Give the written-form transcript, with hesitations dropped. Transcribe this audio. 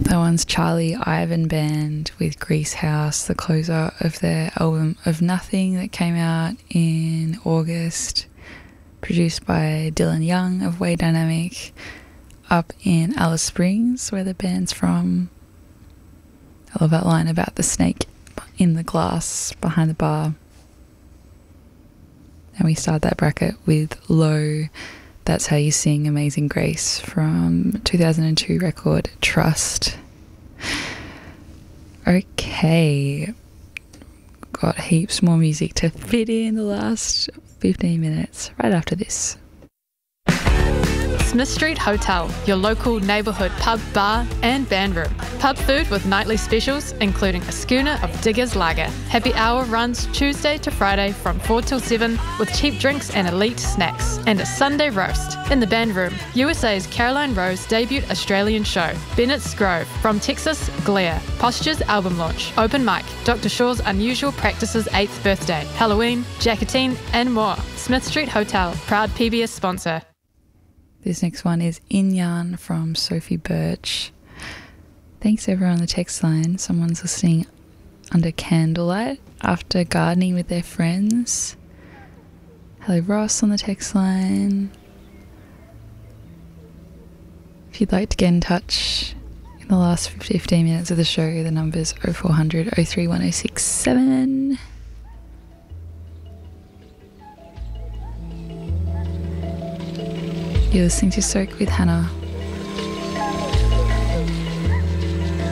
That one's Charlie Ivan Band with Grease House, the closer of their album Of Nothing that came out in August, produced by Dylan Young of Way Dynamic, up in Alice Springs, where the band's from. I love that line about the snake in the glass behind the bar. And we start that bracket with Low, That's How You Sing Amazing Grace from 2002 record Trust. Okay, got heaps more music to fit in the last 15 minutes right after this. Smith Street Hotel, your local neighbourhood pub, bar and band room. Pub food with nightly specials, including a schooner of Diggers Lager. Happy hour runs Tuesday to Friday from 4 till 7 with cheap drinks and elite snacks. And a Sunday roast. In the band room, USA's Caroline Rose debut Australian show. Bennett's Grove. From Texas, Glare. Posture's album launch. Open mic. Dr. Shaw's Unusual Practices 8th birthday. Halloween, Jackatine and more. Smith Street Hotel, proud PBS sponsor. This next one is In Yarn from Sophie Birch. Thanks everyone on the text line. Someone's listening under candlelight after gardening with their friends. Hello Ross on the text line. If you'd like to get in touch in the last 15 minutes of the show, the number's 0400 03 1067. You're listening to Soak with Hannah.